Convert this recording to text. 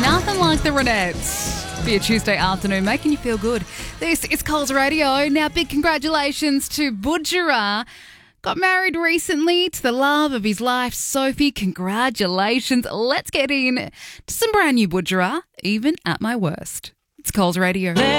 Nothing like the Ronettes for your Tuesday afternoon, making you feel good. This is Coles Radio. Now, big congratulations to Budjerah. Got married recently to the love of his life, Sophie. Congratulations. Let's get in to some brand new Budjerah, even at my worst. It's Coles Radio.